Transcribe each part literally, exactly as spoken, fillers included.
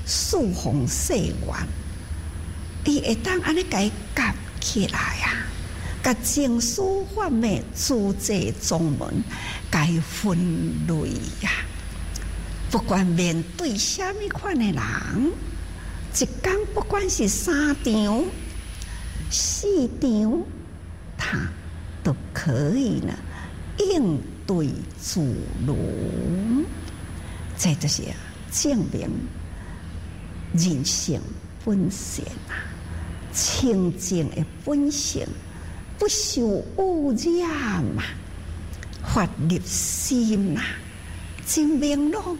四方世缘，伊会当安尼甲伊夹起来啊，甲情思法脉诸际宗门甲伊分类呀。不管面对什么款的人，一天不管是三场、四场，他都可以呢应对自如。这就是证明人性本善啊，清净的本性不受污染嘛，法入心呐，真明朗。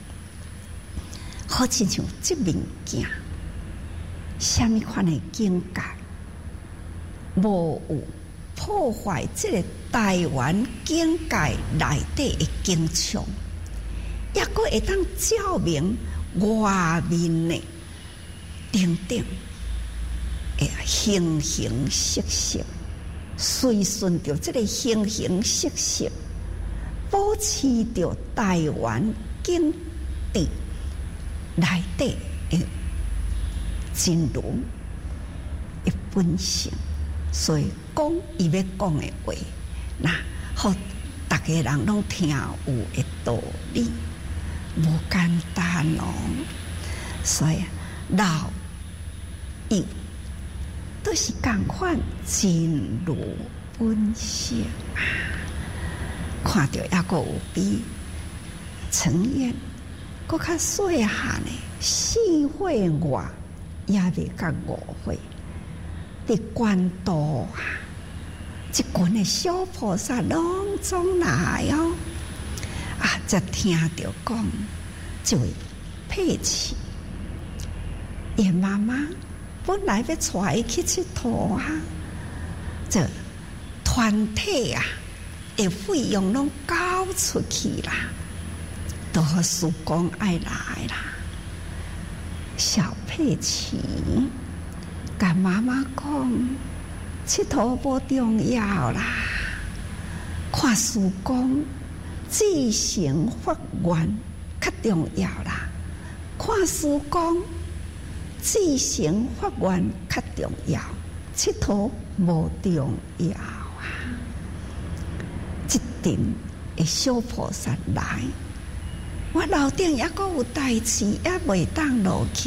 好亲像这物件，什么款的境界，无有破坏这个台湾境界内底的景象，也佫会当照明外面的等等的形形色色，随顺着这个形形色色，保持着台湾境地内底的真如的本性。所以讲伊要讲的话，那好，大家人拢听有的道理，无简单哦。所以老幼都是共款真如本性啊。看到也个有比陈燕佫较细汉的四岁外，也未到五岁。伫关渡啊，一群的小菩萨拢总来哦，啊，才听到讲，这位佩奇，伊妈妈本来要带伊去佚佗啊，这团体啊，的费用拢交出去啦，都和叔公爱来啦，小佩奇。甲妈妈讲，佚佗无重要啦，看师公自成法缘较重要啦，看师公自成法缘较重要，佚佗无重要啊。一阵的小菩萨来，我楼顶也阁有代志，也未当落去。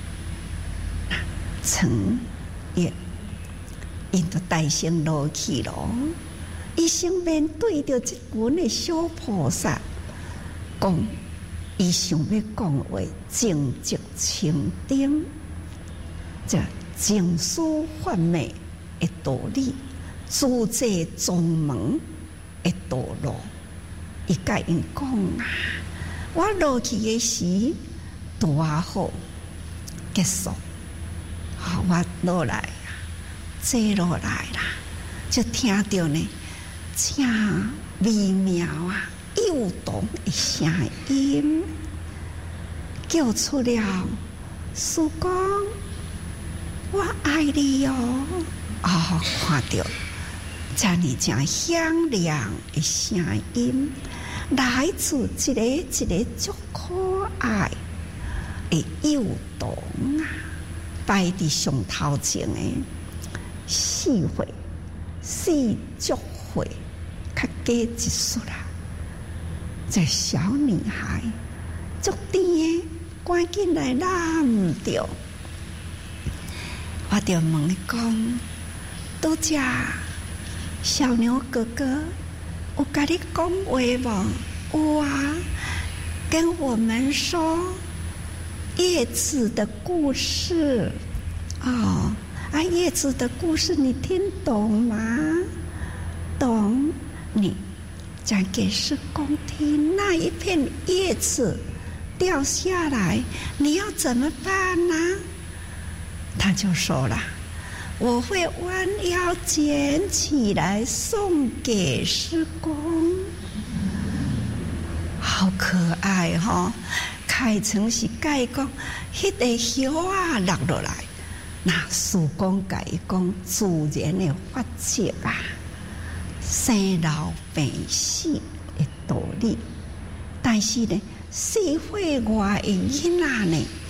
曾也因着大声落去咯，伊先面对着这群的小菩萨，讲伊想要讲话，正直清定，这净思法脉的道理，诸际宗门的道路，伊甲因讲啊，我落去的时多好结束。好，我落来啊，坐落来啦，就听到呢，真微妙啊、幼童的声音，叫出了师公，我爱你哦！哦，看到这呢真响亮的声音，来自一个一个足可爱的幼童啊！摆伫上头前的四岁、四足岁，较加一岁啦。这小女孩足甜的，赶紧来揽着。我就问你讲，拄则小牛哥哥有甲你讲话无？有啊，跟我们说。叶子的故事，哦，啊，叶子的故事你听懂吗？懂，你讲给师公听。那一片叶子掉下来，你要怎么办呢？他就说了，我会弯腰捡起来送给师公。好可爱哈、哦！开成是解讲，迄个叶啊落落来，那师公甲伊讲自然的法则啊，生老病死的道理。但是呢，社会外的囡仔呢，